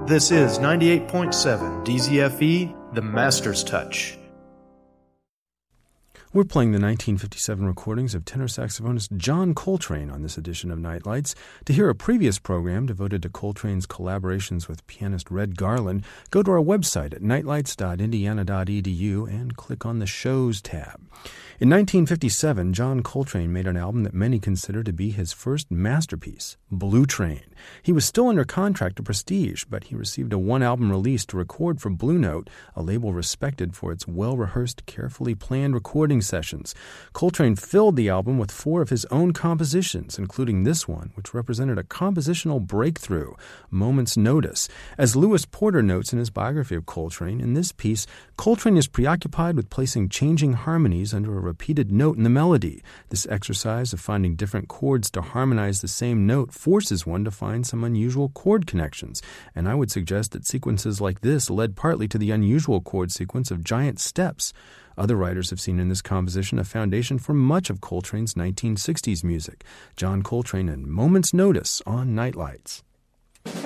This is 98.7 DZFE, The Master's Touch. We're playing the 1957 recordings of tenor saxophonist John Coltrane on this edition of Nightlights. To hear a previous program devoted to Coltrane's collaborations with pianist Red Garland, go to our website at nightlights.indiana.edu and click on the Shows tab. In 1957, John Coltrane made an album that many consider to be his first masterpiece, Blue Train. He was still under contract to Prestige, but he received a one-album release to record for Blue Note, a label respected for its well-rehearsed, carefully planned recording sessions. Coltrane filled the album with 4 of his own compositions, including this one, which represented a compositional breakthrough, Moment's Notice. As Lewis Porter notes in his biography of Coltrane, in this piece, Coltrane is preoccupied with placing changing harmonies under a repeated note in the melody. This exercise of finding different chords to harmonize the same note forces one to find some unusual chord connections, and I would suggest that sequences like this led partly to the unusual chord sequence of giant steps. Other writers have seen in this composition a foundation for much of Coltrane's 1960s music. John Coltrane and Moment's Notice on Nightlights.